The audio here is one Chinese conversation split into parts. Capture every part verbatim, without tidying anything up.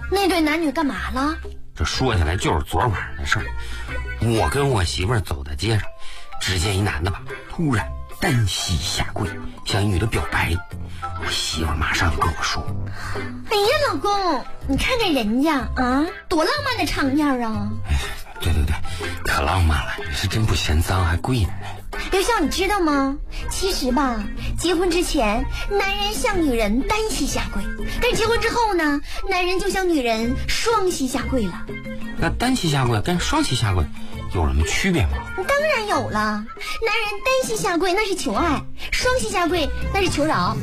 那对男女干嘛了？ 这说起来就是昨晚上的事儿。我跟我媳妇儿走在街上，只见一男的吧，突然单膝下跪，向女的表白。我媳妇儿马上跟我说：“ 哎呀，老公，你看看人家啊，多浪漫的场面啊！” 哎，对对对，可浪漫了，是真不嫌脏还跪呢。 刘笑，你知道吗？其实吧，结婚之前，男人向女人单膝下跪，但是结婚之后呢，男人就向女人双膝下跪了。 那单膝下跪跟双膝下跪有什么区别吗？ 当然有了，男人单膝下跪那是求爱，双膝下跪那是求饶。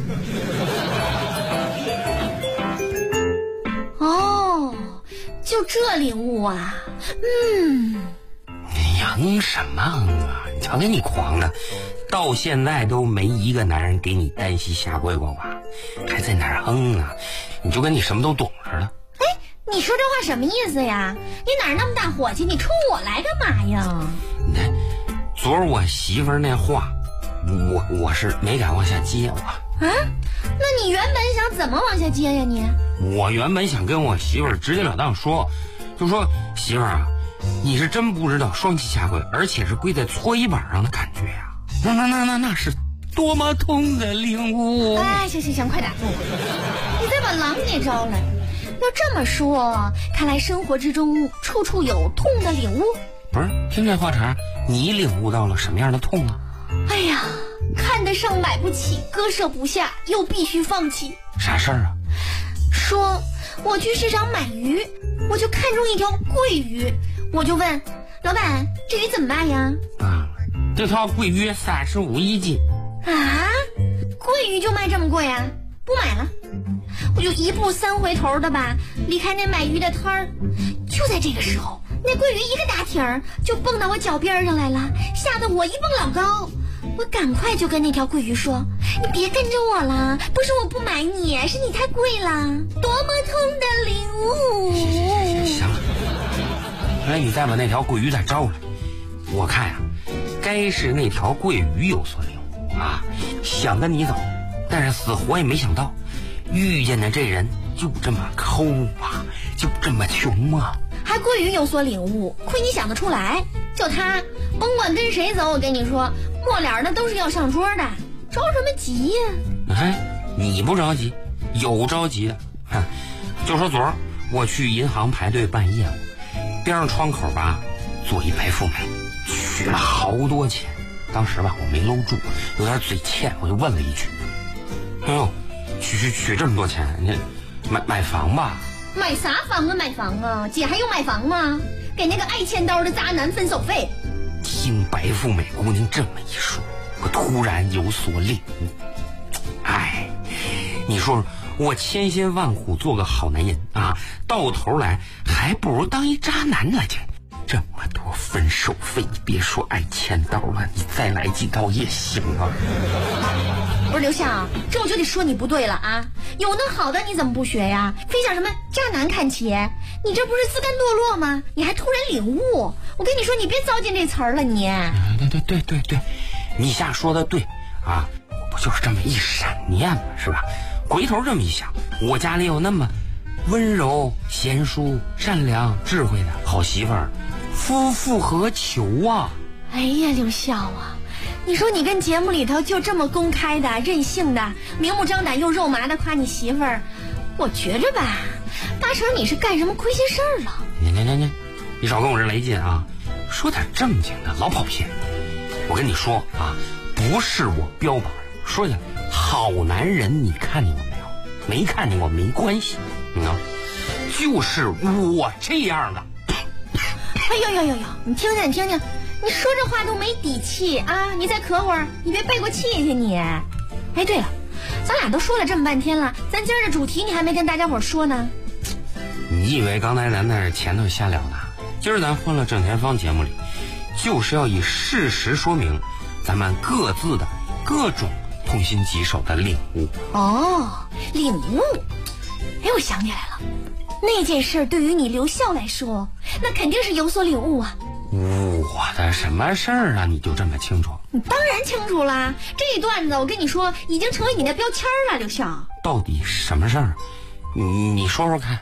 哦，就这领悟啊，嗯。 你哼什么哼啊？你瞧给你狂的，到现在都没一个男人给你单膝下跪过吧？还在哪儿哼啊？你就跟你什么都懂似的。 哎，你说这话什么意思呀？你哪儿那么大火气？你冲我来干嘛呀？ 你看，昨儿我媳妇儿那话，我我是没敢往下接我。 啊？那你原本想怎么往下接呀你？ 我原本想跟我媳妇儿直截了当说，就说媳妇儿啊，你是真不知道双膝下跪，而且是跪在搓衣板上的感觉呀、啊！那那那那那是多么痛的领悟！ 哎，行行行，快打住！你再把狼给招来。要这么说，看来生活之中处处有痛的领悟。 不是，听这话茬，你领悟到了什么样的痛啊？ 哎呀，看得上买不起，割舍不下，又必须放弃。 啥事儿啊？ 说我去市场买鱼，我就看中一条桂鱼，我就问老板，这鱼怎么卖呀？ 啊，这条桂鱼三十五一斤。 啊，桂鱼就卖这么贵啊？不买了。我就一步三回头的吧离开那买鱼的摊儿。就在这个时候，那桂鱼一个打挺儿就蹦到我脚边上来了，吓得我一蹦老高。我赶快就跟那条桂鱼说，你别跟着我了，不是我不买你，是你太贵了，多么痛的领悟。 行行了，来你再把那条桂鱼再招来。我看呀、啊，该是那条桂鱼有所领悟啊，想跟你走，但是死活也没想到遇见的这人就这么抠啊，就这么穷啊。 还桂鱼有所领悟，亏你想得出来。就他甭管跟谁走，我跟你说末了的都是要上桌的，着什么急呀、 啊？哎，你不着急，有着急的。哼，就说昨儿我去银行排队办业务，边上窗口吧坐一白富美，取了好多钱。当时吧我没搂住，有点嘴欠，我就问了一句：“哎呦，取取取这么多钱，你买买房吧？” 买啥房啊？买房啊？姐还用买房吗？给那个爱欠刀的渣男分手费。 听白富美姑娘这么一说，我突然有所领悟。哎，你说说，我千辛万苦做个好男人啊，到头来还不如当一渣男来着。这么多分手费，你别说爱欠刀了，你再来几刀也行啊。 不是刘向，这我就得说你不对了啊！有那好的你怎么不学呀？非向什么渣男看齐？你这不是自甘堕落吗？你还突然领悟！我跟你说，你别糟践这词儿了你。 对对对对对，你瞎说的对啊！我不就是这么一闪念吗？是吧？回头这么一想，我家里有那么温柔、贤淑、善良、智慧的好媳妇儿，夫复何求啊！ 哎呀，刘笑啊！你说你跟节目里头就这么公开的、任性的、明目张胆又肉麻的夸你媳妇儿，我觉着吧，八成你是干什么亏心事儿了。 你你你你，你少跟我这雷劲啊！说点正经的，老跑偏。我跟你说啊，不是我标榜，说起来，好男人你看见过没有？没看见过没关系，你呢？就是我这样的。 哎呦呦呦呦！你听听，你听听。你说这话都没底气啊！你再咳会儿，你别背过气去你。哎，对了，咱俩都说了这么半天了，咱今儿的主题你还没跟大家伙说呢。 你以为刚才咱那前头瞎聊呢？今儿咱欢乐正前方节目里，就是要以事实说明咱们各自的各种痛心疾首的领悟。 哦，领悟。哎，我想起来了，那件事对于你刘笑来说，那肯定是有所领悟啊。 我的什么事儿啊？你就这么清楚？ 你当然清楚啦！这段子我跟你说，已经成为你的标签了，刘笑。 到底什么事儿？你你说说看。